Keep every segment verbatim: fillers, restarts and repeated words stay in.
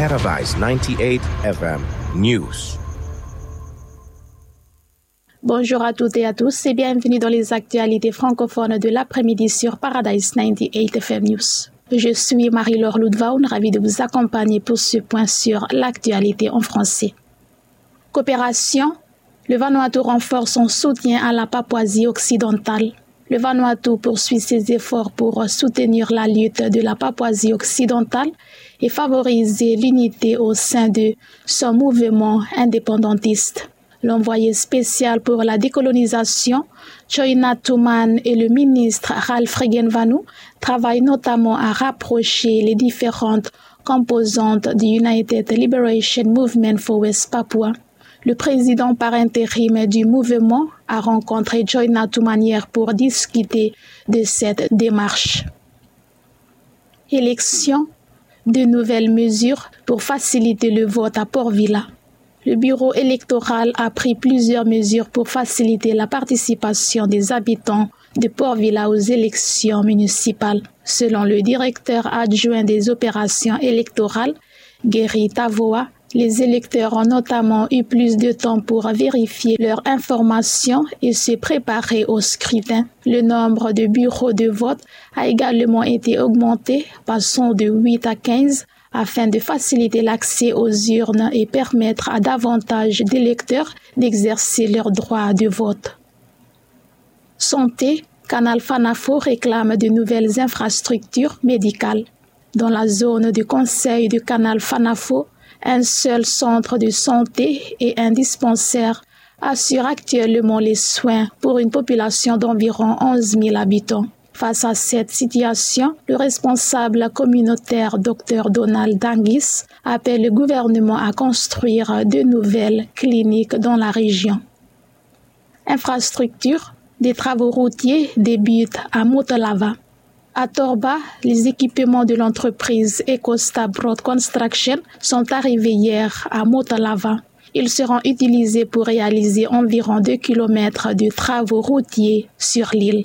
Paradise ninety-eight F M News. Bonjour à toutes et à tous et bienvenue dans les actualités francophones de l'après-midi sur Paradise ninety-eight F M News. Je suis Marie-Laure Loudvaun, ravie de vous accompagner pour ce point sur l'actualité en français. Coopération. Le Vanuatu renforce son soutien à la Papouasie occidentale. Le Vanuatu poursuit ses efforts pour soutenir la lutte de la Papouasie occidentale et favoriser l'unité au sein de son mouvement indépendantiste. L'envoyé spécial pour la décolonisation, Choina Tuman, et le ministre Ralph Regenvanu travaillent notamment à rapprocher les différentes composantes du United Liberation Movement for West Papua. Le président par intérim du mouvement a rencontré Choina Tuman hier pour discuter de cette démarche. Élection, de nouvelles mesures pour faciliter le vote à Port-Vila. Le bureau électoral a pris plusieurs mesures pour faciliter la participation des habitants de Port-Vila aux élections municipales. Selon le directeur adjoint des opérations électorales, Gary Tavoa, les électeurs ont notamment eu plus de temps pour vérifier leurs informations et se préparer au scrutin. Le nombre de bureaux de vote a également été augmenté, passant de huit à quinze, afin de faciliter l'accès aux urnes et permettre à davantage d'électeurs d'exercer leur droit de vote. Santé, Canal Fanafo réclame de nouvelles infrastructures médicales. Dans la zone de conseil du Canal Fanafo, un seul centre de santé et un dispensaire assurent actuellement les soins pour une population d'environ onze mille habitants. Face à cette situation, le responsable communautaire Dr Donald Dangis appelle le gouvernement à construire de nouvelles cliniques dans la région. Infrastructure, des travaux routiers débutent à Motolava. À Torba, les équipements de l'entreprise Ecosta Broad Construction sont arrivés hier à Motolava. Ils seront utilisés pour réaliser environ deux kilomètres de travaux routiers sur l'île.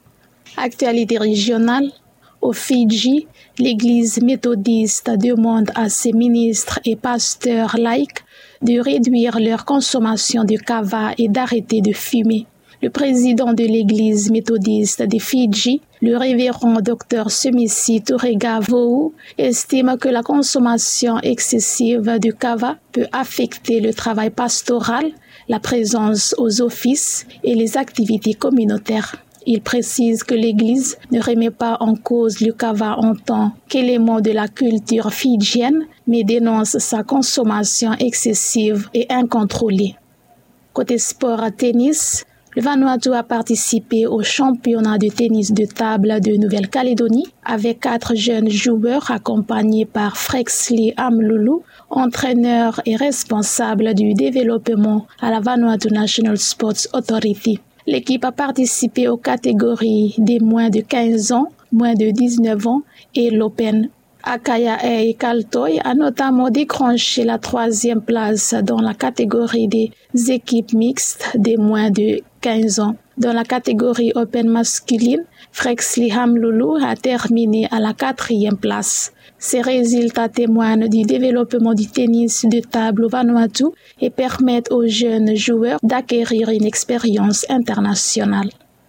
Actualité régionale, au Fidji, l'Église méthodiste demande à ses ministres et pasteurs laïcs de réduire leur consommation de kava et d'arrêter de fumer. Le président de l'Église méthodiste des Fidji, le révérend Dr Semisi Turega Vou, estime que la consommation excessive de kava peut affecter le travail pastoral, la présence aux offices et les activités communautaires. Il précise que l'Église ne remet pas en cause le kava en tant qu'élément de la culture fidjienne, mais dénonce sa consommation excessive et incontrôlée. Côté sport à tennis, le Vanuatu a participé au championnat de tennis de table de Nouvelle-Calédonie avec quatre jeunes joueurs accompagnés par Frexley Amlulu, entraîneur et responsable du développement à la Vanuatu National Sports Authority. L'équipe a participé aux catégories des moins de quinze ans, moins de dix-neuf ans et l'Open. Akaya et Kaltoy a notamment décroché la troisième place dans la catégorie des équipes mixtes des moins de quinze ans. Dans la catégorie Open masculine, Frexley Hamlulu a terminé à la quatrième place. Ces résultats témoignent du développement du tennis de table au Vanuatu et permettent aux jeunes joueurs d'acquérir une expérience internationale.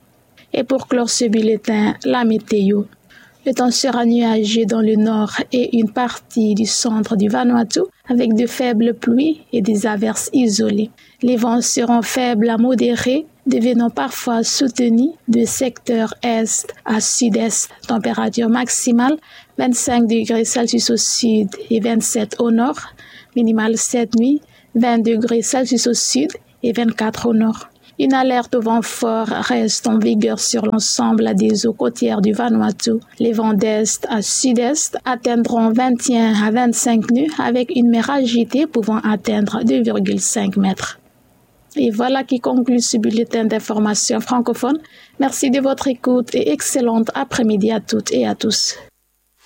Et pour clore ce bulletin, la météo. Le temps sera nuageux dans le nord et une partie du centre du Vanuatu avec de faibles pluies et des averses isolées. Les vents seront faibles à modérés, devenant parfois soutenus de secteur est à sud-est. Température maximale vingt-cinq degrés Celsius au sud et vingt-sept au nord. Minimale cette nuit vingt degrés Celsius au sud et vingt-quatre au nord. Une alerte au vent fort reste en vigueur sur l'ensemble des eaux côtières du Vanuatu. Les vents d'est à sud-est atteindront vingt et un à vingt-cinq nœuds avec une mer agitée pouvant atteindre deux virgule cinq mètres. Et voilà qui conclut ce bulletin d'information francophone. Merci de votre écoute et excellente après-midi à toutes et à tous.